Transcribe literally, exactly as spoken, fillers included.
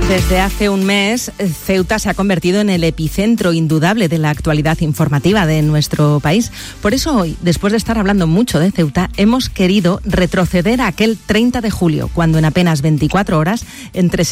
Desde hace un mes, Ceuta se ha convertido en el epicentro indudable de la actualidad informativa de nuestro país. Por eso hoy, después de estar hablando mucho de Ceuta, hemos querido retroceder a aquel treinta de julio, cuando en apenas veinticuatro horas, entre